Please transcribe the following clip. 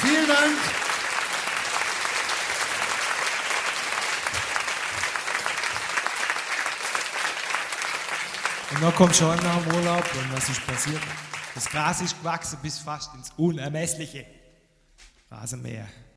Vielen Dank. Und dann kommt schon nach dem Urlaub und was ist passiert? Das Gras ist gewachsen bis fast ins Unermessliche. Rasenmäher.